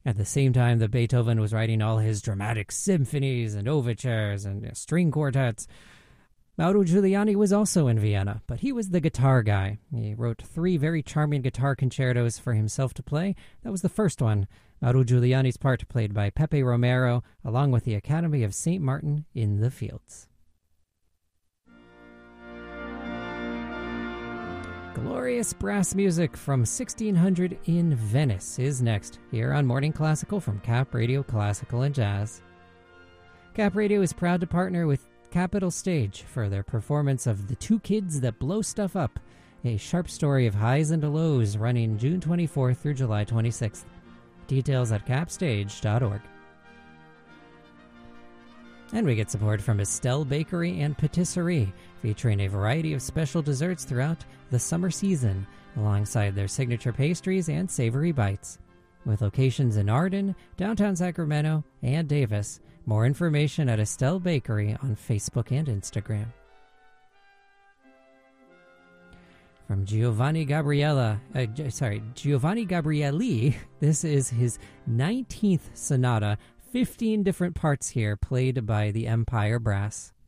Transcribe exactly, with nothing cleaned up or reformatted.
At the same time that Beethoven was writing all his dramatic symphonies and overtures and uh, string quartets, Mauro Giuliani was also in Vienna, but he was the guitar guy. He wrote three very charming guitar concertos for himself to play. That was the first one, Mauro Giuliani's part played by Pepe Romero, along with the Academy of Saint Martin in the Fields. Glorious brass music from sixteen hundred in Venice is next, here on Morning Classical from Cap Radio Classical and Jazz. Cap Radio is proud to partner with Capitol Stage for their performance of The Two Kids That Blow Stuff Up, a sharp story of highs and lows running June twenty-fourth through July twenty-sixth. Details at capstage dot org. And we get support from Estelle Bakery and Patisserie, featuring a variety of special desserts throughout the summer season, alongside their signature pastries and savory bites. With locations in Arden, downtown Sacramento, and Davis. More information at Estelle Bakery on Facebook and Instagram. From Giovanni Gabriella, uh, sorry, Giovanni Gabrieli, this is his nineteenth sonata, fifteen different parts here played by the Empire Brass.